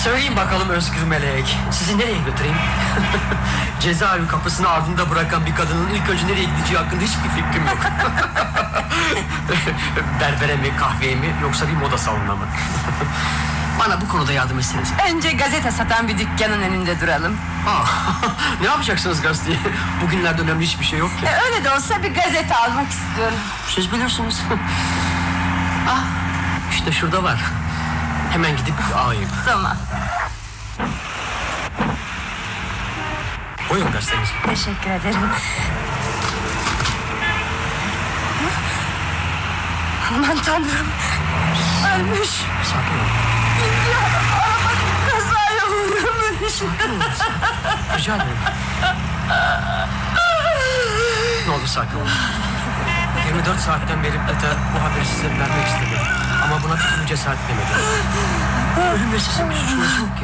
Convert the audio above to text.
Söyleyin bakalım Özgür Melek, sizi nereye götüreyim? Cezaevi kapısını ardında bırakan bir kadının ilk önce nereye gideceği hakkında hiçbir fikrim yok. Berbere mi, kahveye mi, yoksa bir moda salonuna mı? Bana bu konuda yardım etseniz. Önce gazete satan bir dükkanın önünde duralım. Ne yapacaksınız gazeteye? Bugünlerde önemli hiçbir şey yok ki. Öyle de olsa bir gazete almak istiyorum. Siz bilirsiniz. İşte şurada var. Hemen gidip alayım. Tamam. Buyurun gazetenizi. Teşekkür ederim. Aman tanrım. Ölmüş. Sakin olun. Araba kazaya uğramış. Sakin olun. Rica ederim. Ne olur sakin olun. 24 saatten beri Ete bu haberi size vermek istedim. Ama buna bir türlü cesaret edemedim. Ölüm ve sizin bir suçunuz yok ki.